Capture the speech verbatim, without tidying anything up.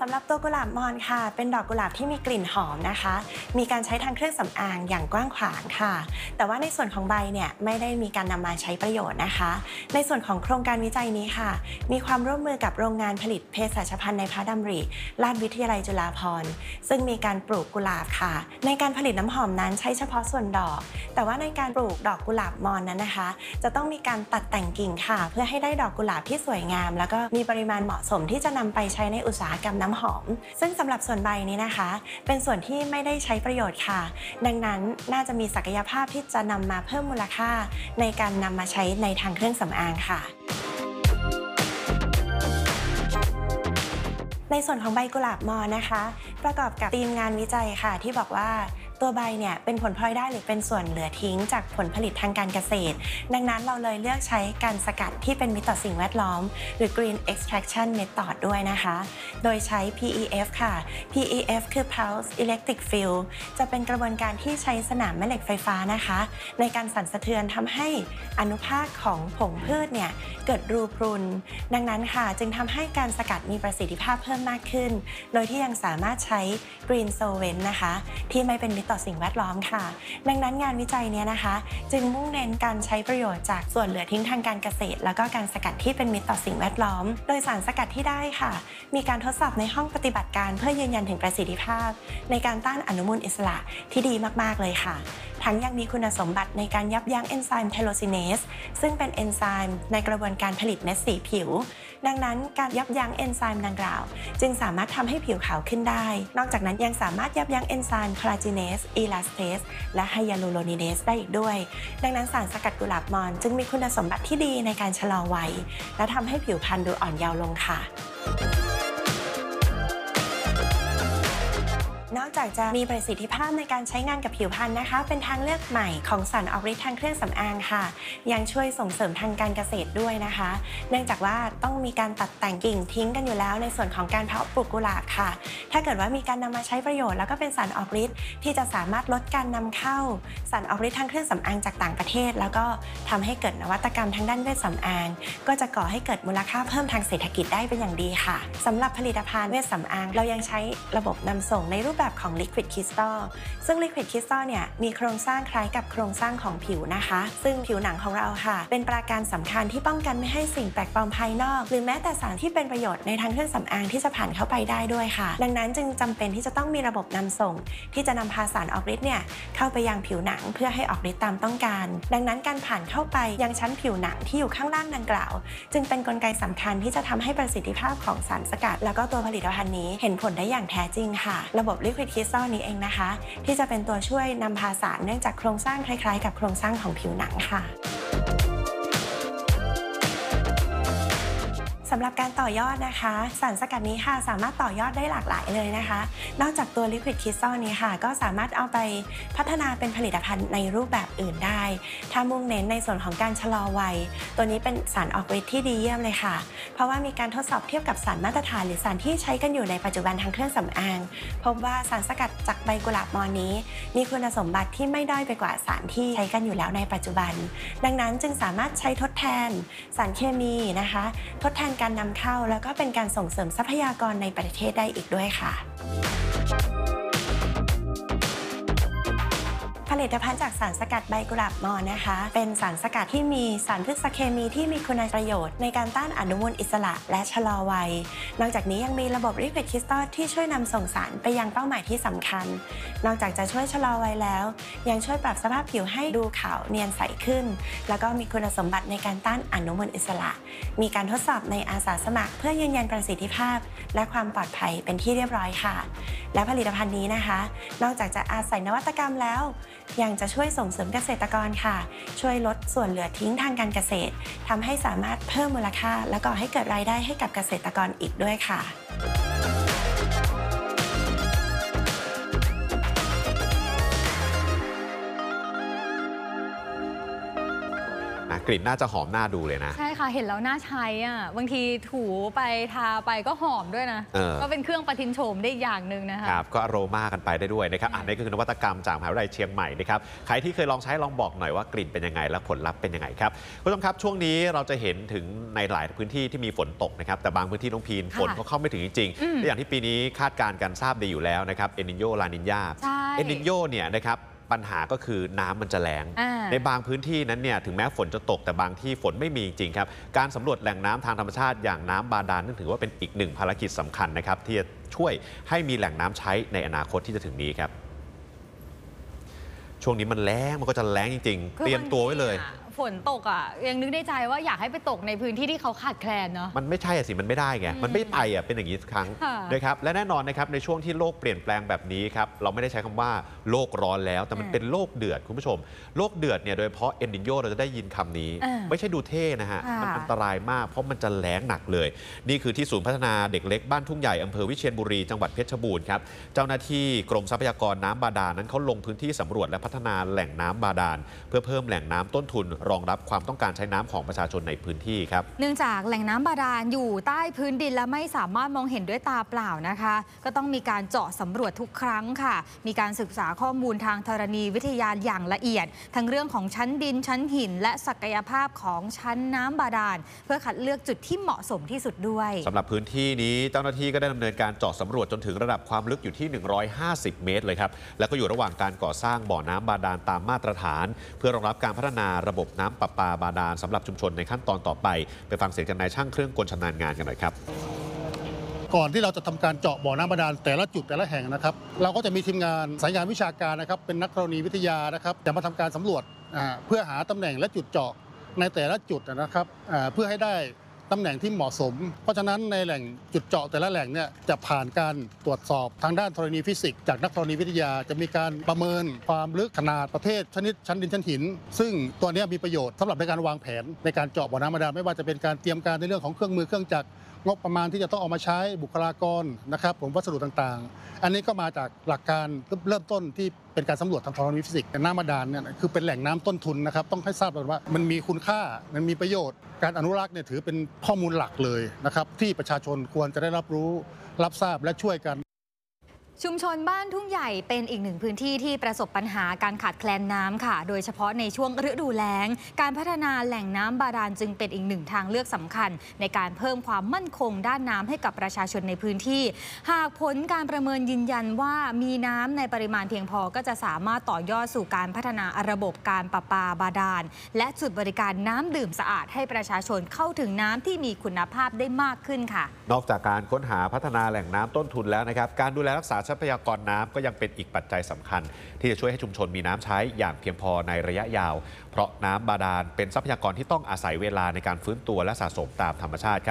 ำหรับตัวกุหลาบมอนค่ะเป็นดอกกุหลาบที่มีกลิ่นหอมนะคะมีการใช้ทางเครื่องสำอางอย่างกว้างขวางค่ะแต่ว่าในส่วนของใบเนี่ยไม่ได้มีการนำมาใช้ประโยชน์นะคะในส่วนของโครงการวิจัยนี้ค่ะมีความร่วมมือกับโรงงานผลิตเภสัชภัณฑ์ในพระดำริราชวิทยาลัยจุฬาภรณ์ซึ่งมีการปลูกกุหลาบค่ะในการผลิตน้ำหอมนั้นใช้เฉพาะส่วนดอกแต่ว่าในการปลูกดอกกุหลาบมอนนั้นนะคะจะต้องมีการตัดแต่งกิ่งค่ะเพื่อให้ได้ดอกกุหลาบที่สวยงามแล้วก็มีปริมาณเหมาะสมที่จะนำไปใช้ในอุตสาหกรรมน้ำหอมซึ่งสำหรับส่วนใบนี้นะคะเป็นส่วนที่ไม่ได้ใช้ประโยชน์ค่ะดังนั้นน่าจะมีศักยภาพที่จะนำมาเพิ่มมูลค่าในการนำมาใช้ในทางเครื่องสำอางค่ะในส่วนของใบกุหลาบมอนนะคะประกอบกับธีมงานวิจัยค่ะที่บอกว่าตัวใบเนี่ยเป็นผลพลอยได้หรือเป็นส่วนเหลือทิ้งจากผลผลิตทางการเกษตรดังนั้นเราเลยเลือกใช้การสกัดที่เป็นมิตรต่อสิ่งแวดล้อมหรือ Green Extraction Method ด้วยนะคะโดยใช้ พี อี เอฟ ค่ะ พี อี เอฟ คือ Pulse Electric Field จะเป็นกระบวนการที่ใช้สนามแม่เหล็กไฟฟ้านะคะในการสั่นสะเทือนทำให้อนุภาคของผงพืชเนี่ยเกิดรูพรุนดังนั้นค่ะจึงทำให้การสกัดมีประสิทธิภาพเพิ่มมากขึ้นโดยที่ยังสามารถใช้ Green Solvent นะคะที่ไม่เป็นต่อสิ่งแวดล้อมค่ะดังนั้นงานวิจัยนี้นะคะจึงมุ่งเน้นการใช้ประโยชน์จากส่วนเหลือทิ้งทางการเกษตรแล้วก็การสกัดที่เป็นมิตรต่อสิ่งแวดล้อมโดยสารสกัดที่ได้ค่ะมีการทดสอบในห้องปฏิบัติการเพื่อยืนยันถึงประสิทธิภาพในการต้านอนุมูลอิสระที่ดีมากๆเลยค่ะทั้งยังมีคุณสมบัติในการยับยั้งเอนไซม์ไทโรซิเนสซึ่งเป็นเอนไซม์ในกระบวนการผลิตเม็ดสีผิวดังนั้นการยับยั้งเอนไซม์ดังกล่าวจึงสามารถทำให้ผิวขาวขึ้นได้นอกจากนั้นยังสามารถยับยั้งเอนไซม์คอลลาเจเนสอีลาสเตสและไฮยาลูโรนิเนสได้อีกด้วยดังนั้นสารสกัดกุหลาบมอนจึงมีคุณสมบัติที่ดีในการชะลอวัยและทำให้ผิวพรรณดูอ่อนเยาว์ลงค่ะนอกจากจะมีประสิทธิภาพในการใช้งานกับผิวพรรณนะคะเป็นทางเลือกใหม่ของสารออกฤทธิ์ทางเครื่องสำอางค่ะยังช่วยส่งเสริมทางการเกษตรด้วยนะคะเนื่องจากว่าต้องมีการตัดแต่งกิ่งทิ้งกันอยู่แล้วในส่วนของการเพาะปลูกกุหลาบค่ะถ้าเกิดว่ามีการนำมาใช้ประโยชน์แล้วก็เป็นสารออกฤทธิ์ที่จะสามารถลดการนำเข้าสารออกฤทธิ์ทางเครื่องสำอางจากต่างประเทศแล้วก็ทำให้เกิดนวัตกรรมทางด้านเวชสำอางก็จะก่อให้เกิดมูลค่าเพิ่มทางเศรษฐกิจได้เป็นอย่างดีค่ะสำหรับผลิตภัณฑ์เวชสำอางเรายังใช้ระบบนำส่งในรูปแบบของ Liquid Crystal ซึ่ง Liquid Crystal เนี่ยมีโครงสร้างคล้ายกับโครงสร้างของผิวนะคะซึ่งผิวหนังของเราค่ะเป็นปราการสำคัญที่ป้องกันไม่ให้สิ่งแปลกปลอมภายนอกหรือแม้แต่สารที่เป็นประโยชน์ในทางเครื่องสำอางที่จะผ่านเข้าไปได้ด้วยค่ะดังนั้นจึงจำเป็นที่จะต้องมีระบบนำส่งที่จะนำพาสารออกฤทธิ์เนี่ยเข้าไปยังผิวหนังเพื่อให้ออกฤทธิ์ตามต้องการดังนั้นการผ่านเข้าไปยังชั้นผิวหนังที่อยู่ข้างล่างดังกล่าวจึงเป็นกลไกสำคัญที่จะทำให้ประสิทธิภาพของสารสกัดแล้วก็ตัวผลิตภัณฑ์นี้เห็นผลได้อย่างแท้จริงค่ะระบบ Liquid Crystal นี้เองนะคะที่จะเป็นตัวช่วยนำพาสารเนื่องจากโครงสร้างคล้ายๆกับโครงสร้างของผิวหนังค่ะสำหรับการต่อยอดนะคะสารสกัดนี้ค่ะสามารถต่อยอดได้หลากหลายเลยนะคะนอกจากตัว Liquid Crystal นี้ค่ะก็สามารถเอาไปพัฒนาเป็นผลิตภัณฑ์ในรูปแบบอื่นได้ถ้ามุ่งเน้นในส่วนของการชะลอวัยตัวนี้เป็นสารออกฤทธิ์ที่ดีเยี่ยมเลยค่ะเพราะว่ามีการทดสอบเทียบกับสารมาตรฐานหรือสารที่ใช้กันอยู่ในปัจจุบันทางเครื่องสำอางพบว่าสารสกัดจากใบกุหลาบมอนนี้มีคุณสมบัติที่ไม่ด้อยไปกว่าสารที่ใช้กันอยู่แล้วในปัจจุบันดังนั้นจึงสามารถใช้ทดแทนสารเคมีนะคะทดแทนการนำเข้าแล้วก็เป็นการส่งเสริมทรัพยากรในประเทศได้อีกด้วยค่ะผลิตภัณฑ์จากสารสกัดใบกุหลาบมอนนะคะเป็นสารสกัดที่มีสารพฤกษเคมีที่มีคุณประโยชน์ในการต้านอนุมูลอิสระและชะลอวัยนอกจากนี้ยังมีระบบ Liquid Crystal ที่ช่วยนำส่งสารไปยังเป้าหมายที่สำคัญนอกจากจะช่วยชะลอวัยแล้วยังช่วยปรับสภาพผิวให้ดูขาวเนียนใสขึ้นแล้วก็มีคุณสมบัติในการต้านอนุมูลอิสระมีการทดสอบในอาสาสมัครเพื่อยืนยันประสิทธิภาพและความปลอดภัยเป็นที่เรียบร้อยค่ะและผลิตภัณฑ์นี้นะคะนอกจากจะอาศัยนวัตกรรมแล้วยังจะช่วยส่งเสริมเกษตรกรค่ะช่วยลดส่วนเหลือทิ้งทางการเกษตรทำให้สามารถเพิ่มมูลค่าและก็ให้เกิดรายได้ให้กับเกษตรกรอีกด้วยค่ะกลิ่นน่าจะหอมน่าดูเลยนะใช่ค่ะเห็นแล้วน่าใช้อ่ะบางทีถูไปทาไปก็หอมด้วยนะก็เป็นเครื่องประทินโฉมได้อย่างหนึ่งนะคะครับก็อโรมากันไปได้ด้วยนะครับอันนี้ก็คือนวัตกรรมจากมหาวิทยาลัยเชียงใหม่นะครับใครที่เคยลองใช้ลองบอกหน่อยว่ากลิ่นเป็นยังไงและผลลัพธ์เป็นยังไงครับคุณผู้ชมครับช่วงนี้เราจะเห็นถึงในหลายพื้นที่ที่มีฝนตกนะครับแต่บางพื้นที่น้องพีนฝนเขาเข้าไม่ถึงจริงๆและอย่างที่ปีนี้คาดการณ์กันทราบดีอยู่แล้วนะครับเอลนิโญลานิญาเอลนิโญเนี่ยนะครับปัญหาก็คือน้ำมันจะแล้งในบางพื้นที่นั้นเนี่ยถึงแม้ฝนจะตกแต่บางที่ฝนไม่มีจริงครับการสำรวจแหล่งน้ำทางธรรมชาติอย่างน้ำบาดาลนั่นถือว่าเป็นอีกหนึ่งภารกิจสำคัญนะครับที่จะช่วยให้มีแหล่งน้ำใช้ในอนาคตที่จะถึงนี้ครับช่วงนี้มันแล้งมันก็จะแล้งจริงๆเตรียมตัวไว้เลยฝนตกอ่ะยังนึกในใจว่าอยากให้ไปตกในพื้นที่ที่เขาขาดแคลนเนาะมันไม่ใช่สิมันไม่ได้ไงมันไม่ไปอ่ะเป็นอย่างนี้ทุกครั้งนะครับและแน่นอนนะครับในช่วงที่โลกเปลี่ยนแปลงแบบนี้ครับเราไม่ได้ใช้คำว่าโลกร้อนแล้วแต่มันเป็นโลกเดือดคุณผู้ชมโลกเดือดเนี่ยโดยเฉพาะเอลนิโญเราจะได้ยินคำนี้ไม่ใช่ดูเท่นะฮะมันอันตรายมากเพราะมันจะแล้งหนักเลยนี่คือที่ศูนย์พัฒนาเด็กเล็กบ้านทุ่งใหญ่อำเภอวิเชียรบุรีจังหวัดเพชรบูรณ์ครับเจ้าหน้าที่กรมทรัพยากรน้ำบาดาลนั้นเขาลงพื้นที่สำรวจและพัฒนาแหล่งน้ำบาดาลเพื่อเพิ่มแหล่งน้ำต้นทุนรองรับความต้องการใช้น้ำของประชาชนในพื้นที่ครับเนื่องจากแหล่งน้ำบาดาลอยู่ใต้พื้นดินและไม่สามารถมองเห็นด้วยตาเปล่านะคะก็ต้องมีการเจาะสำรวจทุกครั้งค่ะมีการศึกษาข้อมูลทางธรณีวิทยาอย่างละเอียดทั้งเรื่องของชั้นดินชั้นหินและศักยภาพของชั้นน้ำบาดาลเพื่อคัดเลือกจุดที่เหมาะสมที่สุดด้วยสำหรับพื้นที่นี้เจ้าหน้าที่ก็ได้ดำเนินการเจาะสำรวจจนถึงระดับความลึกอยู่ที่หนึ่งร้อยห้าสิบเมตรเลยครับแล้วก็อยู่ระหว่างการก่อสร้างบ่อน้ำบาดาลตามมาตรฐานเพื่อรองรับการพัฒนาระบบน้ำประปาบาดาลสำหรับชุมชนในขั้นตอนต่อไปไปฟังเสียงจากนายช่างเครื่องกลชำนาญงานกันหน่อยครับก่อนที่เราจะทำการเจาะบ่อน้ำบาดาลแต่ละจุดแต่ละแห่งนะครับเราก็จะมีทีมงานสายงานวิชาการนะครับเป็นนักธรณีวิทยานะครับจะมาทำการสำรวจเพื่อหาตำแหน่งและจุดเจาะในแต่ละจุดนะครับเพื่อให้ได้ตำแหน่งที่เหมาะสมเพราะฉะนั้นในแหล่งจุดเจาะแต่ละแหล่งเนี่ยจะผ่านการตรวจสอบทางด้านธรณีฟิสิกส์จากนักธรณีวิทยาจะมีการประเมินความลึกขนาดประเภทชนิดชั้นดินชั้นหินซึ่งตัวนี้มีประโยชน์สำหรับในการวางแผนในการเจาะบ่อน้ำบาดาลไม่ว่าจะเป็นการเตรียมการในเรื่องของเครื่องมือเครื่องจักรงบประมาณที่จะต้องเอามาใช้บุคลากรนะครับผมวัสดุต่างๆอันนี้ก็มาจากหลักการเริ่มต้นที่เป็นการสำรวจทางธรณีฟิสิกส์น้ำบาดาลเนี่ยคือเป็นแหล่งน้ำต้นทุนนะครับต้องให้ทราบก่อนว่ามันมีคุณค่ามันมีประโยชน์การอนุรักษ์เนี่ยถือเป็นข้อมูลหลักเลยนะครับที่ประชาชนควรจะได้รับรู้รับทราบและช่วยกันชุมชนบ้านทุ่งใหญ่เป็นอีกหนึ่งพื้นที่ที่ประสบปัญหาการขาดแคลนน้ำค่ะโดยเฉพาะในช่วงฤดูแล้งการพัฒนาแหล่งน้ำบาดาลจึงเป็นอีกหนึ่งทางเลือกสำคัญในการเพิ่มความมั่นคงด้านน้ำให้กับประชาชนในพื้นที่หากผลการประเมินยืนยันว่ามีน้ำในปริมาณเพียงพอก็จะสามารถต่อยอดสู่การพัฒนาระบบการประปาบาดาลและจุดบริการน้ำดื่มสะอาดให้ประชาชนเข้าถึงน้ำที่มีคุณภาพได้มากขึ้นค่ะนอกจากการค้นหาพัฒนาแหล่งน้ำต้นทุนแล้วนะครับการดูแลรักษาทรัพยากรน้ำก็ยังเป็นอีกปัจจัยสำคัญที่จะช่วยให้ชุมชนมีน้ำใช้อย่างเพียงพอในระยะยาวเพราะน้ำบาดาลเป็นทรัพยากรที่ต้องอาศัยเวลาในการฟื้นตัวและสะสมตามธรรมชาติ